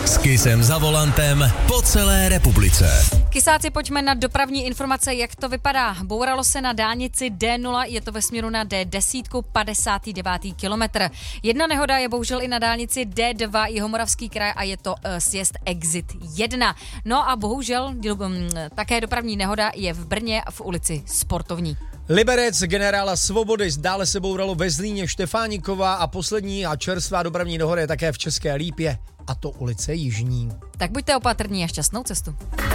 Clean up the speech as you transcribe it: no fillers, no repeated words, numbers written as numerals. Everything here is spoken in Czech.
S Kissem za volantem po celé republice. Kysáci, pojďme na dopravní informace, jak to vypadá. Bouralo se na dálnici D0, je to ve směru na D10, 59. kilometr. Jedna nehoda je bohužel i na dálnici D2, Jihomoravský kraj, a je to sjezd Exit 1. No a bohužel také dopravní nehoda je v Brně v ulici Sportovní. Liberec generála Svobody, dále se bouralo ve Zlíně Štefánikova a poslední a čerstvá dopravní nehoda je také v České Lípě, a to ulice Jižní. Tak buďte opatrní a šťastnou cestu.